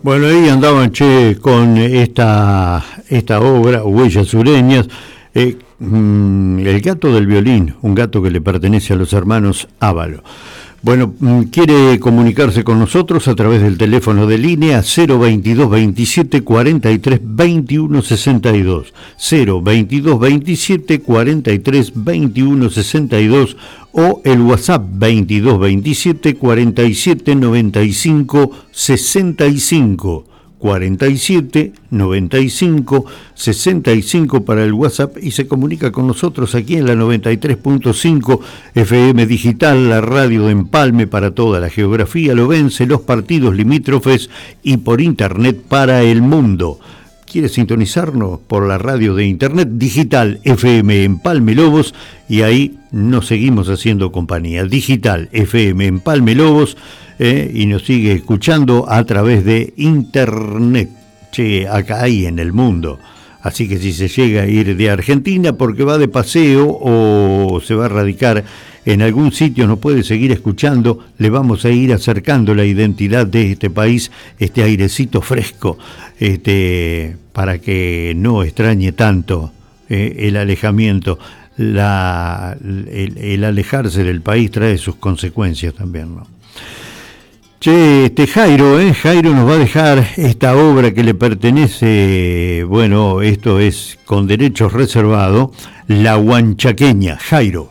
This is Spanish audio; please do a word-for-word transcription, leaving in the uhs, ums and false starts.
Bueno, ahí andaban, che, con esta, esta obra, Huellas Sureñas, eh, mm, El gato del violín, un gato que le pertenece a los hermanos Ávalo. Bueno, mm, quiere comunicarse con nosotros a través del teléfono de línea cero veintidós veintisiete cuarenta y tres veintiuno sesenta y dos, cero veintidós veintisiete cuarenta y tres veintiuno sesenta y dos o el WhatsApp veintidós veintisiete cuarenta y siete noventa y cinco sesenta y cinco. cuarenta y siete noventa y cinco sesenta y cinco para el WhatsApp y se comunica con nosotros aquí en la noventa y tres punto cinco F M Digital, la radio de Empalme para toda la geografía lobense, los partidos limítrofes y por internet para el mundo. ¿Quiere sintonizarnos por la radio de internet digital F M Empalme Lobos? Y ahí nos seguimos haciendo compañía. Digital F M Empalme Lobos. Eh, y nos sigue escuchando a través de internet, che, acá ahí en el mundo. Así que si se llega a ir de Argentina porque va de paseo o se va a radicar en algún sitio, nos puede seguir escuchando, le vamos a ir acercando la identidad de este país, este airecito fresco, este, para que no extrañe tanto eh, el alejamiento. La, el, el alejarse del país trae sus consecuencias también, ¿no? Che, este Jairo, ¿eh? Jairo nos va a dejar esta obra que le pertenece, bueno, esto es con derechos reservados, La Huanchaqueña, Jairo.